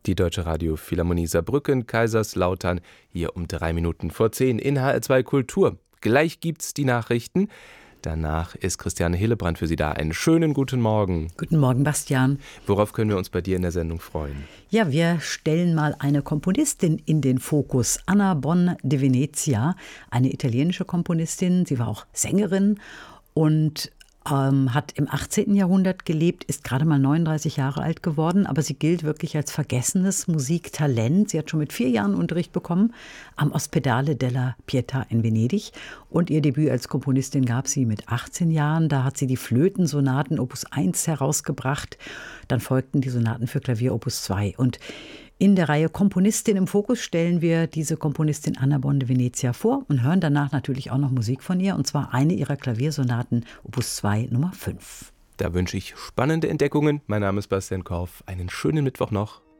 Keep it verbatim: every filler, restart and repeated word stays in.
Die Deutsche Radiophilharmonie Saarbrücken, Kaiserslautern, hier um drei Minuten vor zehn in H R zwei Kultur. Gleich gibt's die Nachrichten. Danach ist Christiane Hillebrand für Sie da. Einen schönen guten Morgen. Guten Morgen, Bastian. Worauf können wir uns bei dir in der Sendung freuen? Ja, wir stellen mal eine Komponistin in den Fokus. Anna Bonn de Venezia, eine italienische Komponistin. Sie war auch Sängerin und Ähm, hat im achtzehnten Jahrhundert gelebt, ist gerade mal neununddreißig Jahre alt geworden, aber sie gilt wirklich als vergessenes Musiktalent. Sie hat schon mit vier Jahren Unterricht bekommen am Ospedale della Pietà in Venedig und ihr Debüt als Komponistin gab sie mit achtzehn Jahren. Da hat sie die Flötensonaten Opus eins herausgebracht, dann folgten die Sonaten für Klavier Opus zwei und in der Reihe Komponistin im Fokus stellen wir diese Komponistin Anna Bonn de Venezia vor und hören danach natürlich auch noch Musik von ihr, und zwar eine ihrer Klaviersonaten Opus zwei Nummer fünf. Da wünsche ich spannende Entdeckungen. Mein Name ist Bastian Korf. Einen schönen Mittwoch noch.